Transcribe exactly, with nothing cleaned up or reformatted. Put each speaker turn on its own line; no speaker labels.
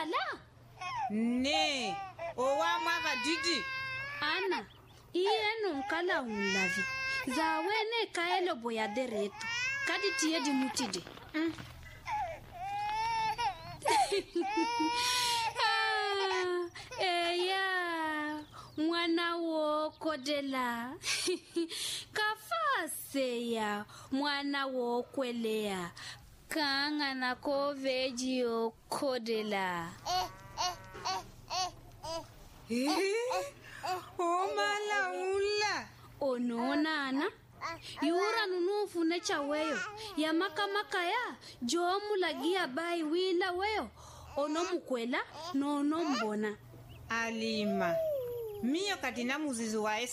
kala?
Ne, owa mwa didi.
Ana, iye nunkala unlavi. Zawene kaelo boya dereto. Kadi tiye di mutide. Mm. ah, eya, mwana wo kodela. Kafase ya, mwana wo kwelea. Kanga na koveji yo kodela.
Eh, o mala ula.
Ono nana. Yura nunufu necha weyo. Ya maka maka ya. Jomu lagia bai wila weyo. Ono mukwela no ono mbona.
Alima. Miyo katina muzizu wa